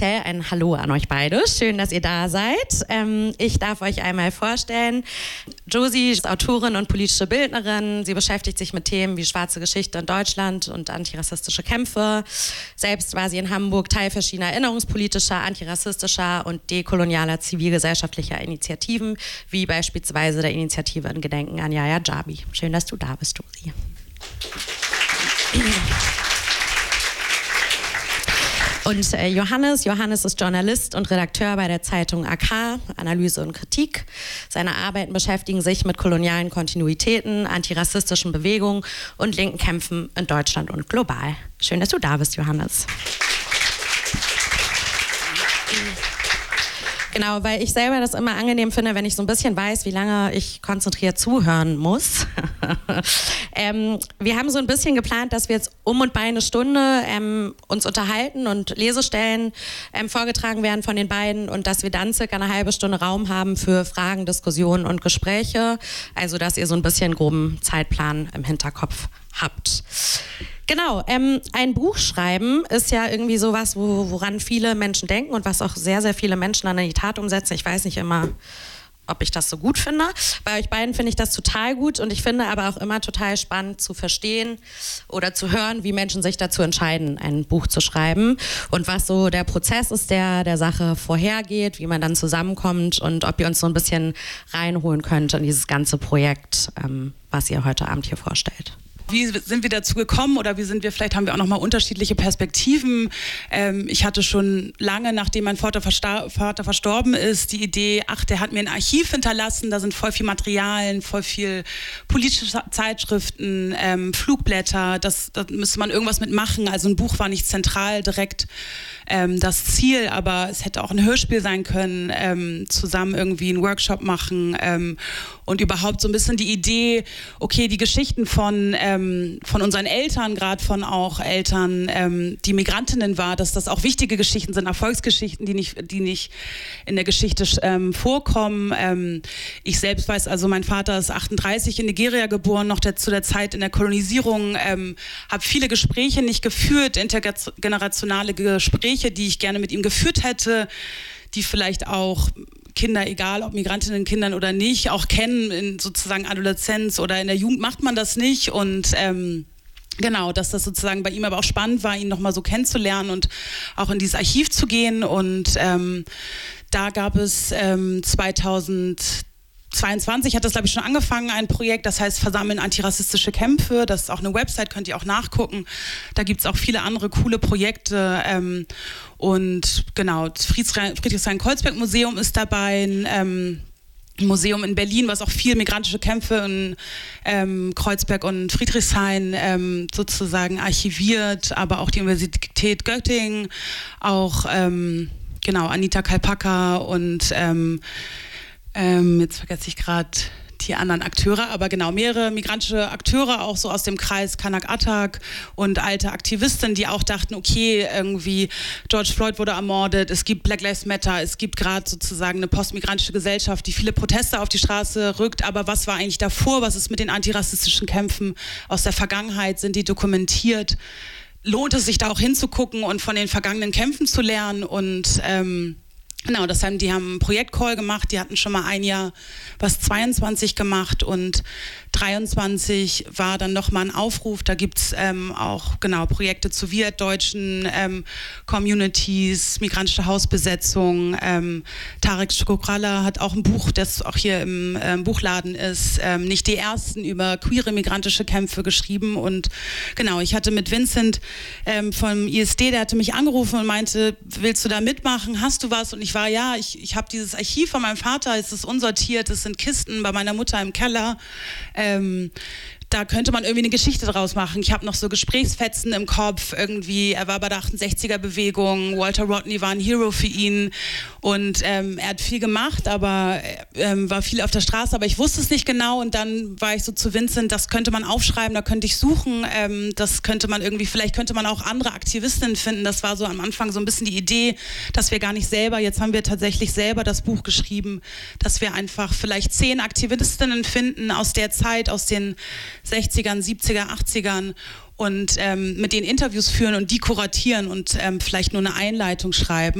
offiziell ein Hallo an euch beide. Schön, dass ihr da seid. Ich darf euch einmal vorstellen. Josie ist Autorin und politische Bildnerin. Sie beschäftigt sich mit Themen wie schwarze Geschichte in Deutschland und antirassistische Kämpfe. Selbst war sie in Hamburg Teil verschiedener erinnerungspolitischer, antirassistischer und dekolonialer zivilgesellschaftlicher Initiativen, wie beispielsweise der Initiative in Gedenken an Yahya Jabi. Schön, dass du da bist, Josie. Und Johannes ist Journalist und Redakteur bei der Zeitung AK, Analyse und Kritik. Seine Arbeiten beschäftigen sich mit kolonialen Kontinuitäten, antirassistischen Bewegungen und linken Kämpfen in Deutschland und global. Schön, dass du da bist, Johannes. Genau, weil ich selber das immer angenehm finde, wenn ich so ein bisschen weiß, wie lange ich konzentriert zuhören muss. Wir haben so ein bisschen geplant, dass wir jetzt um und bei eine Stunde uns unterhalten und Lesestellen vorgetragen werden von den beiden und dass wir dann circa eine halbe Stunde Raum haben für Fragen, Diskussionen und Gespräche. Also, dass ihr so ein bisschen groben Zeitplan im Hinterkopf habt. Genau, ein Buch schreiben ist ja irgendwie sowas, woran viele Menschen denken und was auch sehr, sehr viele Menschen dann in die Tat umsetzen. Ich weiß nicht immer, ob ich das so gut finde. Bei euch beiden finde ich das total gut und ich finde aber auch immer total spannend zu verstehen oder zu hören, wie Menschen sich dazu entscheiden, ein Buch zu schreiben und was so der Prozess ist, der Sache vorhergeht, wie man dann zusammenkommt und ob ihr uns so ein bisschen reinholen könnt in dieses ganze Projekt, was ihr heute Abend hier vorstellt. Wie sind wir dazu gekommen oder vielleicht haben wir auch nochmal unterschiedliche Perspektiven. Ich hatte schon lange, nachdem mein Vater verstorben ist, die Idee, der hat mir ein Archiv hinterlassen, da sind voll viel Materialien, voll viel politische Zeitschriften, Flugblätter, da müsste man irgendwas mitmachen. Also ein Buch war nicht zentral direkt das Ziel, aber es hätte auch ein Hörspiel sein können, zusammen irgendwie einen Workshop machen und überhaupt so ein bisschen die Idee, okay, die Geschichten von unseren Eltern, gerade von auch Eltern, die Migrantinnen war, dass das auch wichtige Geschichten sind, Erfolgsgeschichten, die nicht in der Geschichte vorkommen. Ich selbst weiß, also mein Vater ist 38 in Nigeria geboren, noch zu der Zeit in der Kolonisierung, habe viele Gespräche nicht geführt, intergenerationale Gespräche, die ich gerne mit ihm geführt hätte, die vielleicht auch Kinder, egal ob Migrantinnenkindern oder nicht, auch kennen in sozusagen Adoleszenz oder in der Jugend macht man das nicht und genau, dass das sozusagen bei ihm aber auch spannend war, ihn nochmal so kennenzulernen und auch in dieses Archiv zu gehen und da gab es 2022 hat das, glaube ich, schon angefangen, ein Projekt, das heißt Versammeln antirassistische Kämpfe. Das ist auch eine Website, könnt ihr auch nachgucken. Da gibt es auch viele andere coole Projekte. Und genau, Friedrichshain-Kreuzberg-Museum ist dabei, ein Museum in Berlin, was auch viel migrantische Kämpfe in Kreuzberg und Friedrichshain sozusagen archiviert, aber auch die Universität Göttingen, auch genau, Anita Kalpaka und jetzt vergesse ich gerade die anderen Akteure, aber genau, mehrere migrantische Akteure, auch so aus dem Kreis Kanak Atak und alte Aktivisten, die auch dachten, okay, irgendwie George Floyd wurde ermordet, es gibt Black Lives Matter, es gibt gerade sozusagen eine postmigrantische Gesellschaft, die viele Proteste auf die Straße rückt, aber was war eigentlich davor, was ist mit den antirassistischen Kämpfen aus der Vergangenheit, sind die dokumentiert? Lohnt es sich da auch hinzugucken und von den vergangenen Kämpfen zu lernen und genau, die haben einen Projektcall gemacht, die hatten schon mal ein Jahr was 22 gemacht und 23 war dann nochmal ein Aufruf, da gibt es auch genau Projekte zu deutschen Communities, migrantische Hausbesetzung. Tarek Shkokralla hat auch ein Buch, das auch hier im Buchladen ist, nicht die ersten, über queere migrantische Kämpfe geschrieben und genau, ich hatte mit Vincent vom ISD, der hatte mich angerufen und meinte, willst du da mitmachen, hast du was? Und ich war, ja, ich habe dieses Archiv von meinem Vater, es ist unsortiert, es sind Kisten bei meiner Mutter im Keller. Da könnte man irgendwie eine Geschichte draus machen. Ich habe noch so Gesprächsfetzen im Kopf, irgendwie, er war bei der 68er-Bewegung, Walter Rodney war ein Hero für ihn und er hat viel gemacht, aber war viel auf der Straße, aber ich wusste es nicht genau und dann war ich so zu Vincent, das könnte man aufschreiben, da könnte ich suchen, das könnte man irgendwie, vielleicht könnte man auch andere Aktivistinnen finden, das war so am Anfang so ein bisschen die Idee, dass wir gar nicht selber, jetzt haben wir tatsächlich selber das Buch geschrieben, dass wir einfach vielleicht 10 Aktivistinnen finden aus der Zeit, aus den 60ern, 70er, 80ern und mit denen Interviews führen und die kuratieren und vielleicht nur eine Einleitung schreiben.